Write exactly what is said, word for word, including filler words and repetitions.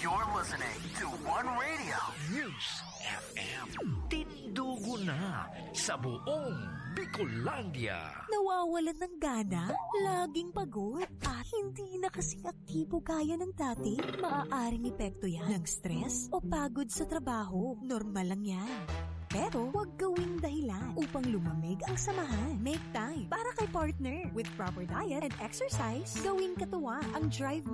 You're listening to One Radio News F M. Tindugo na sa buong Bicolandia. Nawawalan ng gana, laging pagod, at hindi na kasing aktibo gaya ng dati. Maaaring epekto yan ng stress o pagod sa trabaho. Normal lang yan. Pero huwag gawing dahilan upang lumamig ang samahan. Make time para kay partner. With proper diet and exercise, gawing katuwa ang drive